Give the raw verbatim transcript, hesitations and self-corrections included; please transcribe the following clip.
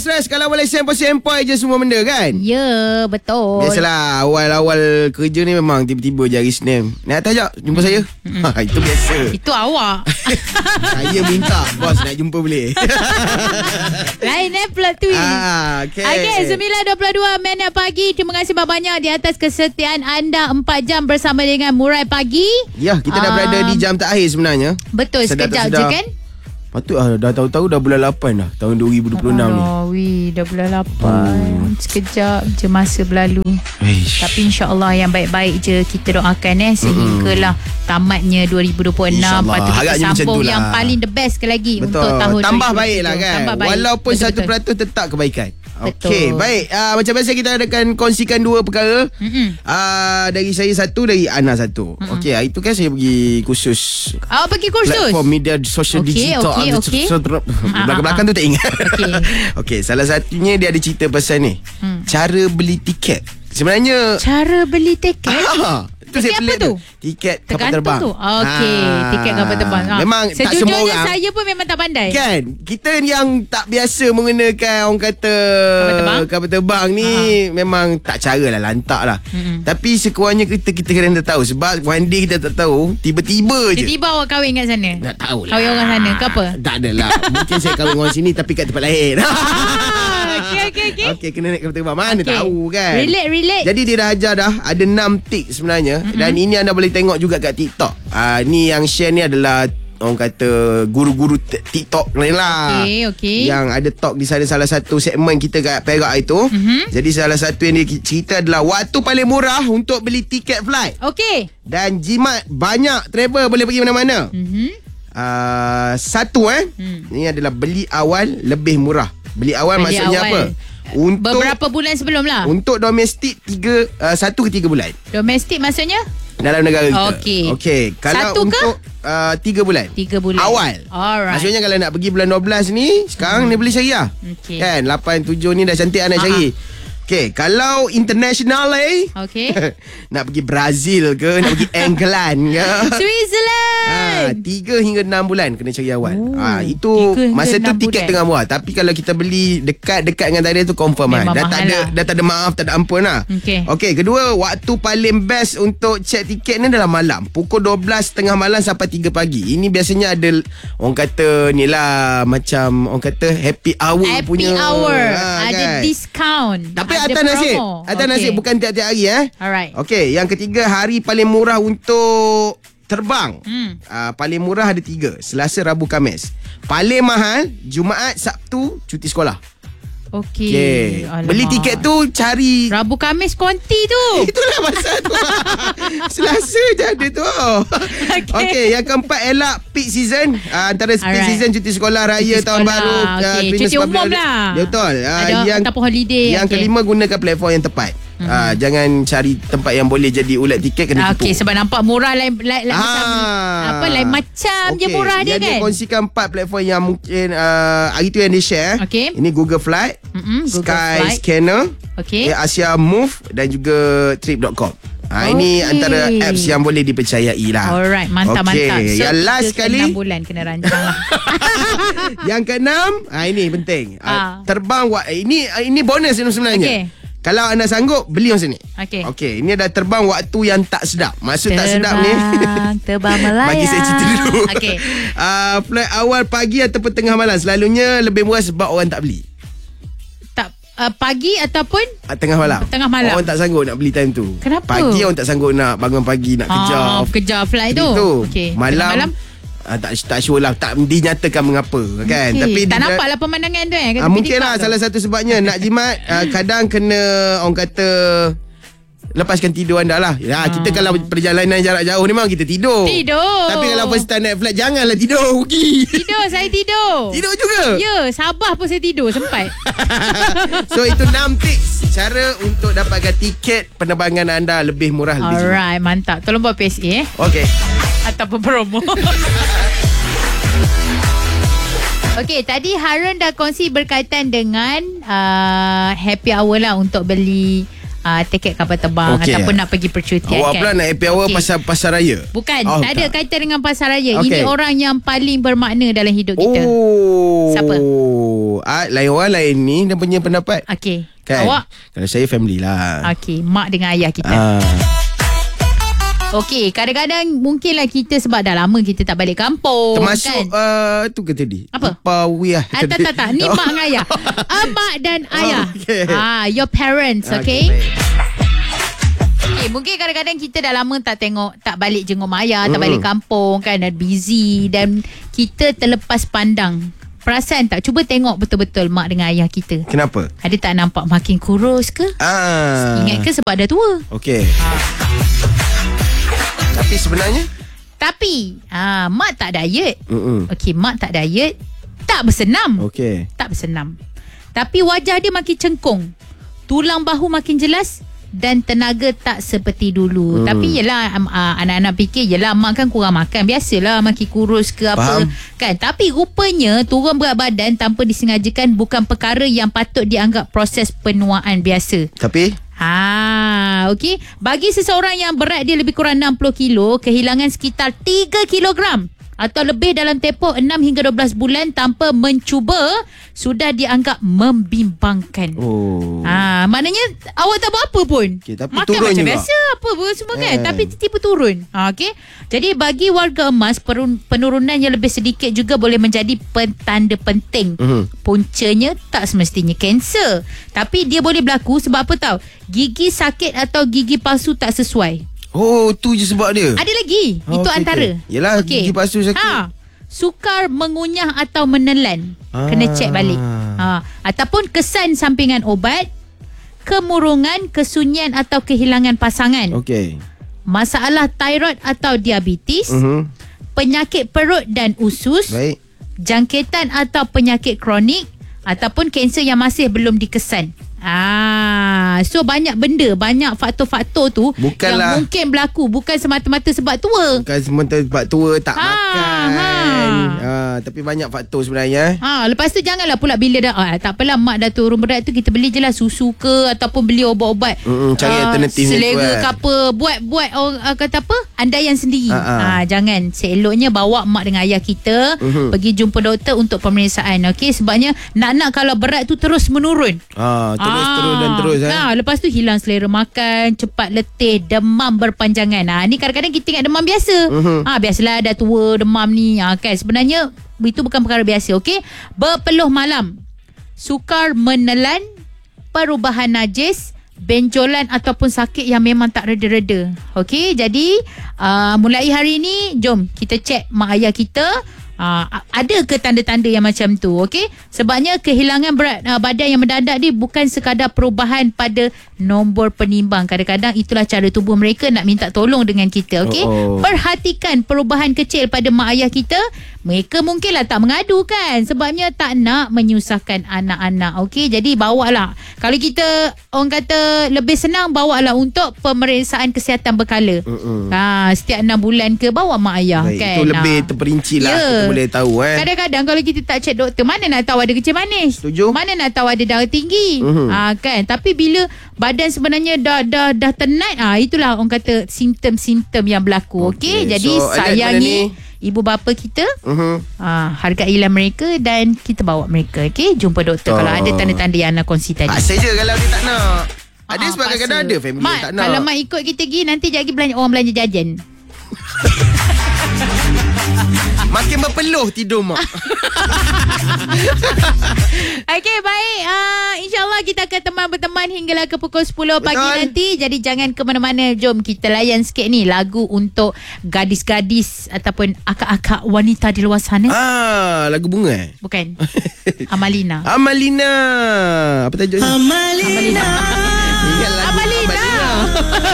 stress. Kalau boleh sempoi-sempoi je semua benda kan. Ya, betul. Biasalah awal-awal kerja ni memang tiba-tiba je hari Senin. Nak atas jap jumpa saya. Mm-hmm. Ha, itu biasa. Itu awak. Saya minta bos nak jumpa boleh. Lain eh plot twist. Ah, okay. Okay, sembilan dua puluh dua minit pagi. Terima kasih banyak di atas kesetiaan anda empat jam bersama dengan Murai Pagi. Ya, kita dah um, berada di jam terakhir sebenarnya. Betul, sedar sekejap je kan. Patut lah, dah tahu-tahu dah bulan lapan dah, tahun dua ribu dua puluh enam ni. Oh, wih, dah bulan lapan. Hmm. Sekejap je masa berlalu. Eish. Tapi insya-Allah yang baik-baik je kita doakan eh sehinggalah mm-hmm. tamatnya dua ribu dua puluh enam. Lepas tu kita sambung yang lah. paling the best ke lagi. Betul. Untuk tahun tambah baik lah kan. Baik. Walaupun betul, satu peratus tetap kebaikan. Okey, betul. Baik. Uh, macam biasa kita akan kongsikan dua perkara. Mm-hmm. Uh, dari saya satu, dari Ana satu. Mm-hmm. Okey, hari tu kan saya pergi kursus. Oh, pergi kursus? Platform media social okay, digital. Okey, okey. Belakang-belakang tu tak ingat. Okey. Okey, salah satunya dia ada cerita pasal ni. Hmm. Cara beli tiket. Sebenarnya cara beli tiket? Ah, itu tiket apa tu? Tiket kapal terbang. Tu. Okey, ha. tiket kapal terbang. Ha. Memang tak semua orang. Saya pun memang tak pandai. Kan? Kita yang tak biasa menggunakan orang kata kapal terbang, kapal terbang ni ha. memang tak cara lah, lantak lah. Mm-hmm. Tapi sekurangnya kita kita kena tahu sebab one day kita tak tahu, tiba-tiba je. Tiba-tiba awak kahwin kat sana? Tak tahu lah. Kahwin orang sana ke apa? Tak adalah. Mungkin saya kahwin orang sini tapi kat tempat lain. Okey, okey, okey. Okey, kena naik kapal terbang. Mana okay. tahu kan. Relate, relate. Jadi dia dah ajar dah. Ada enam tips sebenarnya. Mm-hmm. Dan ini anda boleh tengok juga kat TikTok. Uh, ni yang share ni adalah orang kata guru-guru TikTok ni lah. Okey, okey. Yang ada talk di sana salah satu segmen kita kat Perak itu. Mm-hmm. Jadi salah satu yang dia cerita adalah waktu paling murah untuk beli tiket flight. Okey. Dan jimat banyak travel boleh pergi mana-mana. Mhm. Uh, satu eh. Hmm. Ini adalah beli awal lebih murah. Beli awal beli maksudnya awal. Apa? Untuk beberapa bulan sebelum lah. Untuk domestik tiga uh, satu ke tiga bulan. Domestik maksudnya? Dalam negara kita. Okey. Okey. Kalau satu untuk uh, tiga bulan. Tiga bulan. Awal. Alright. Maksudnya kalau nak pergi bulan dua belas ni, sekarang hmm. ni beli syariah. Okay. Kan lapan tujuh ni dah cantik nak cari. Okey, kalau international eh. Okey. Nak pergi Brazil ke, nak pergi England ke. Switzerland. Ha, tiga hingga enam bulan kena cari awal. Ooh, ha, itu masa tu tiket bulan. Tengah murah. Tapi kalau kita beli dekat-dekat dengan tadi tu confirm kan. Dah tak ada lah. dah tak ada maaf, tak ada ampun lah. Okey. Okey, kedua, waktu paling best untuk check tiket ni adalah malam. Pukul dua belas tengah malam sampai tiga pagi. Ini biasanya ada orang kata ni lah macam orang kata happy hour happy punya. Happy hour. Ha, ada kan? discount. Tapi atas nasib. Atas okay. nasib bukan tiap-tiap hari eh. Alright. Okey, yang ketiga hari paling murah untuk terbang. Hmm. Uh, paling murah ada tiga. Selasa, Rabu, Khamis. Paling mahal Jumaat, Sabtu, cuti sekolah. Okey. Okay. Beli tiket tu cari Rabu, Khamis konti tu. Itulah pasal tu. Selasa je ada tu. Okey, okay, yang keempat elak peak season. Uh, antara peak Alright. season cuti sekolah raya, cuti tahun sekolah. baru, okay. uh, cuti umum lah. Betul. Uh, ada yang ataupun holiday. Yang okay. kelima gunakan platform yang tepat. Hmm. Uh, jangan cari tempat yang boleh jadi ulat tiket kena tipu. Okey, sebab nampak murah lain lain ah. macam apa lain macam okay. je murah dia, dia kan. Dia kongsikan empat platform yang mungkin uh, hari tu yang dia share. Okay. Ini Google Flight, mm-hmm, Google Sky Flight. Scanner, okay. Asia Move dan juga trip dot com. Ha, okay. Ini antara apps yang boleh dipercayai lah. Alright, mantap okay. mantap. So, yang last sekali enam bulan kena rancang lah. Yang keenam, ha, ini penting. Ah. Terbang ini ini bonus sebenarnya. Okay. Kalau anda sanggup, beli masa ni. Okey. Okey, ini dah terbang waktu yang tak sedap. Maksud terbang, tak sedap ni. Terbang melayang. Bagi saya cerita dulu. Okey. Uh, flight awal pagi ataupun tengah malam. Selalunya lebih murah sebab orang tak beli. Tak uh, pagi ataupun uh, tengah malam. Tengah malam. Orang tak sanggup nak beli time tu. Kenapa? Pagi orang tak sanggup nak bangun pagi nak kejar. Ah, kejar flight tu. Okey. Malam. malam Uh, tak tak sure lah, tak dinyatakan mengapa kan. Okay. Tapi tak dia, nampaklah pemandangan tu eh. Uh, mungkin lah salah satu sebabnya nak jimat uh, kadang kena orang kata lepaskan tidur anda lah. Ya, uh. kita kalau perjalanan jarak jauh ni memang kita tidur. Tidur. Tapi kalau first time naik flight janganlah tidur. Rugi. Tidur, saya tidur. Tidur juga? Ya, Sabah pun saya tidur sempat. So itu enam tips cara untuk dapatkan tiket penerbangan anda lebih murah. Lebih Alright, jimat. Mantap. Tolong buat P S A eh. Okey. Ataupun promo. Okey, tadi Harun dah kongsi berkaitan dengan uh, happy hour lah untuk beli uh, tiket kapal terbang okay. ataupun nak pergi percutian. Awak kan? pula nak happy hour okay. pasal pasar raya? Bukan, oh, tak ada kaitan dengan pasar raya. Okay. Ini orang yang paling bermakna dalam hidup kita. Oh. Siapa? Ah, lain orang lain ni dia punya pendapat. Okey. Kan? Awak? Kalau saya family lah. Okey, mak dengan ayah kita. Ah. Okey, kadang-kadang mungkinlah kita sebab dah lama kita tak balik kampung. Termasuk kan? uh, tu ke tadi? Apa? Pawiyah. Ah, tak, tak, tak. Ni mak dengan ayah. Ah, mak dan ayah. Oh, okay. Ah, your parents, okay? Okay, okay, mungkin kadang-kadang kita dah lama tak tengok, tak balik jenguk mak ayah, tak balik kampung kan, dah busy dan kita terlepas pandang. Perasan tak? Cuba tengok betul-betul mak dengan ayah kita. Kenapa? Ada tak nampak makin kurus ke? Ah. Ingat ke sebab dah tua? Okey. Ah. Tapi sebenarnya? Tapi, ah, mak tak diet. Mm-mm. Okey, mak tak diet. Tak bersenam. Okey. Tak bersenam. Tapi wajah dia makin cengkung. Tulang bahu makin jelas. Dan tenaga tak seperti dulu. Hmm. Tapi yelah um, uh, anak-anak fikir yelah mak kan kurang makan. Biasalah makin kurus ke apa. Faham. Kan. Tapi rupanya turun berat badan tanpa disengajakan bukan perkara yang patut dianggap proses penuaan biasa. Tapi? Ha, okey. Bagi seseorang yang berat dia lebih kurang enam puluh kilo, kehilangan sekitar tiga kilogram atau lebih dalam tempoh enam hingga dua belas bulan tanpa mencuba sudah dianggap membimbangkan. Oh. Ha, maknanya awak tak buat apa pun. Okay, tapi makan turun macam juga. Biasa apa pun semua kan. Eh. Tapi tiba-tiba turun. Ha, okey. Jadi bagi warga emas penurunan yang lebih sedikit juga boleh menjadi petanda penting. Uh-huh. Puncanya tak semestinya kanser. Tapi dia boleh berlaku sebab apa tahu? Gigi sakit atau gigi palsu tak sesuai. Oh, tu je sebab dia. Ada lagi. Oh, itu okay, antara. Okay. Yelah, okay. Gigi palsu sakit. Ha. Sukar mengunyah atau menelan. Ah. Kena cek balik. Ha. Ataupun kesan sampingan obat, kemurungan, kesunyian atau kehilangan pasangan. Okey. Masalah thyroid atau diabetes. Uh-huh. Penyakit perut dan usus. Baik. Jangkitan atau penyakit kronik. Ataupun kanser yang masih belum dikesan. Ah, so banyak benda, banyak faktor-faktor tu Bukanlah, yang mungkin berlaku bukan semata-mata sebab tua. Bukan semata-mata sebab tua tak ha, makan. Ha. Ha, tapi banyak faktor sebenarnya. Ha, lepas tu janganlah pula bila dah ah, tak apalah mak dah turun berat tu kita beli je lah susu ke ataupun beli ubat-ubat. Mm, cari uh, alternatif selera ke apa, buat-buat uh, kata apa? Andaian sendiri. Ha, ha. Ha, jangan. Seeloknya bawa mak dengan ayah kita uh-huh. pergi jumpa doktor untuk pemeriksaan. Okey, sebabnya nak-nak kalau berat tu terus menurun. Ha, terus ah, terus dan terus eh. Nah, lepas tu hilang selera makan, cepat letih, demam berpanjangan. Ah, ni kadang-kadang kita ingat demam biasa. Uh-huh. Ah, biasalah dah tua demam ni. Ah, kan sebenarnya itu bukan perkara biasa, okey? Berpeluh malam, sukar menelan, perubahan najis, benjolan ataupun sakit yang memang tak reda-reda. Okey, jadi uh, mulai hari ni jom kita cek mak ayah kita. Uh, ada ke tanda-tanda yang macam tu, okey? Sebabnya kehilangan berat uh, badan yang mendadak ni bukan sekadar perubahan pada nombor penimbang. Kadang-kadang itulah cara tubuh mereka nak minta tolong dengan kita, okey? Oh, oh. Perhatikan perubahan kecil pada mak ayah kita. Mereka mungkinlah tak mengadu kan, sebabnya tak nak menyusahkan anak-anak, okey? Jadi bawalah. Kalau kita orang kata lebih senang, bawalah untuk pemeriksaan kesihatan berkala. Uh-uh. Ha, setiap enam bulan ke bawa mak ayah. Baik, kan? Itu lebih ha. terperinci lah. Yeah. Kita boleh tahu eh. Kadang-kadang kalau kita tak cek doktor, mana nak tahu ada kecil manis? Setuju? Mana nak tahu ada darah tinggi? Uh-huh. Ha, kan? Tapi bila badan sebenarnya dah dah dah tenat, ah ha, itulah orang kata simptom-simptom yang berlaku. Okey, okay. Jadi so, sayangi ibu bapa kita, uh-huh. ha, hargailah mereka dan kita bawa mereka. Okey, jumpa doktor oh. kalau ada tanda-tanda yang nak kongsi tadi. Paksa je kalau dia tak nak. Ada sebab kadang-kadang ada family mak, yang tak nak. Kalau mak ikut kita pergi, nanti jadi belanja, orang belanja jajan. Makin berpeluh tidur mak. Okey, baik. Uh, InsyaAllah kita akan teman berteman hinggalah ke pukul sepuluh pagi Betul. nanti. Jadi jangan ke mana-mana. Jom kita layan sikit ni lagu untuk gadis-gadis ataupun akak-akak wanita di luar sana. Ah, lagu bunga eh? Bukan. Amalina. Amalina. Apa tajuknya? Amalina. Amalina. Amalina. Amalina.